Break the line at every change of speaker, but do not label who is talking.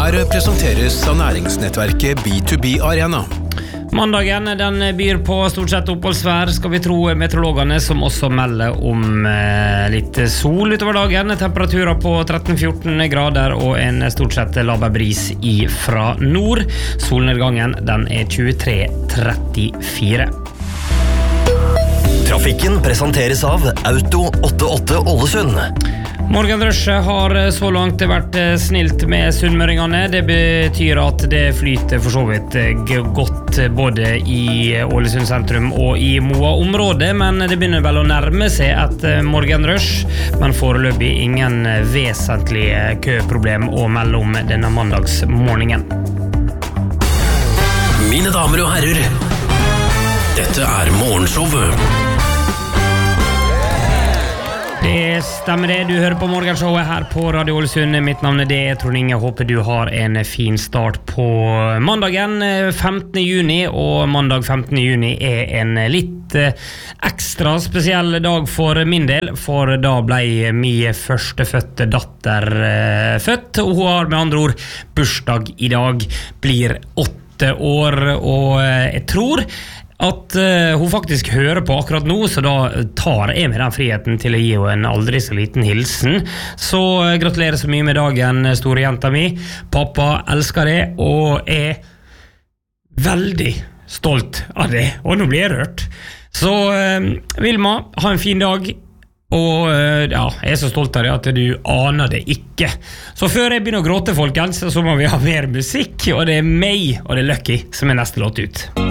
Her presenteres av næringsnettverket B2B Arena.
Mandagen den byr på stort sett oppholdsvær, skal vi tro meteorologene, som også melder om litt sol utover dagen. Temperaturer på 13-14 grader og en stort sett laber bris fra nord. Solnedgangen den 23:34.
Trafikken presenteres av Auto 88 Ålesund.
Morgenrushet har så langt vært snilt med sunnmøringene. Det betyr at det flyter for så vidt godt både i Ålesund sentrum og i Moa-området, men det begynner vel å nærme seg et morgenrush, men foreløpig ingen vesentlige køproblem å melde om denne mandagsmorgenen.
Mine damer og herrer, dette morgenshowet.
Det stemmer det, du hører på morgenshowet her på Radio Ålesund. Mitt navn det, Trond Inge. Håper du har en fin start på mandagen 15. juni, og mandag 15. juni en litt ekstra spesiell dag for min del, for da ble min førstefødte datter født, og hun har med andre ord bursdag i dag, blir 8 år, og jeg tror at hun faktisk hører på akkurat nå, så da tar jeg med den friheten til å gi henne en aldri så liten hilsen. Så gratulerer så mye med dagen, store jenta mi. Pappa elsker det, og er veldig stolt av det, og nå blir jeg rørt. Så Vilma, ha en fin dag. Og ja, jeg er så stolt av det at du aner det ikke. Så før jeg begynner å gråte, folkens, så må vi ha mer musikk, og det meg, og det Lucky, som neste låt ut.